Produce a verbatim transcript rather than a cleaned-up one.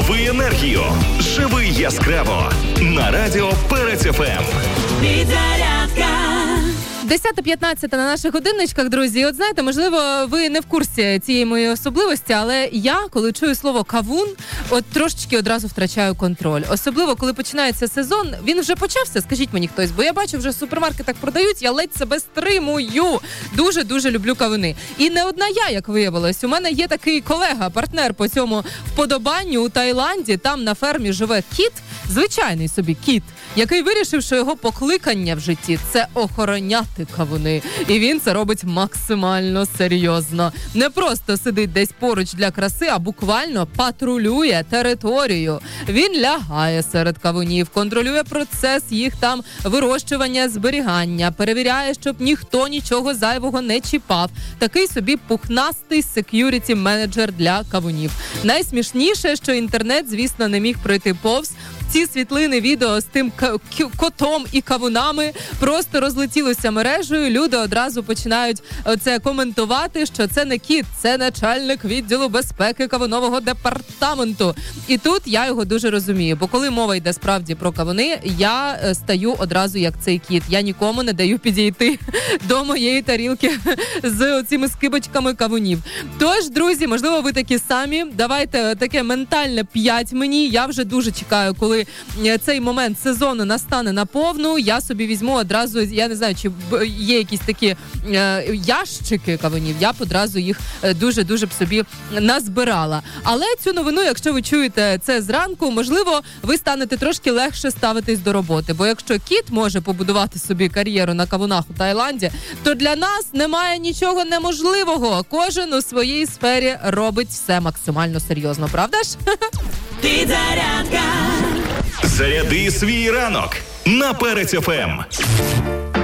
Лови енергію. Живи яскраво. На радіо Перець еф ем. Підзарядка. десята п'ятнадцять на наших годинничках, друзі. От знаєте, можливо, ви не в курсі цієї моєї особливості, але я, коли чую слово кавун, от трошечки одразу втрачаю контроль. Особливо, коли починається сезон. Він вже почався, скажіть мені хтось, бо я бачу, вже в супермаркетах продають, я ледь себе стримую. Дуже-дуже люблю кавуни. І не одна я, як виявилось. У мене є такий колега, партнер по цьому вподобанню у Таїланді. Там на фермі живе кіт, звичайний собі кіт, який вирішив, що його покликання в житті – це охороняти кавуни. І він це робить максимально серйозно. Не просто сидить десь поруч для краси, а буквально патрулює територію. Він лягає серед кавунів, контролює процес їх там вирощування, зберігання, перевіряє, щоб ніхто нічого зайвого не чіпав. Такий собі пухнастий сек'юріті-менеджер для кавунів. Найсмішніше, що інтернет, звісно, не міг пройти повз. Ці світлини, відео з тим к- к- котом і кавунами просто розлетілося мережею. Люди одразу починають це коментувати, що це не кіт, це начальник відділу безпеки кавунового департаменту. І тут я його дуже розумію, бо коли мова йде справді про кавуни, я стаю одразу як цей кіт. Я нікому не даю підійти до моєї тарілки з цими скибочками кавунів. Тож, друзі, можливо, ви такі самі. Давайте таке ментальне п'ять мені. Я вже дуже чекаю, коли цей момент сезону настане наповну. Я собі візьму одразу, я не знаю, чи є якісь такі е, ящики кавунів, я б одразу їх дуже-дуже б собі назбирала. Але цю новину, якщо ви чуєте це зранку, можливо, ви станете трошки легше ставитись до роботи. Бо якщо кіт може побудувати собі кар'єру на кавунах у Таїланді, то для нас немає нічого неможливого. Кожен у своїй сфері робить все максимально серйозно, правда ж? Підзарядка. Заряди свій ранок на Перець еф ем.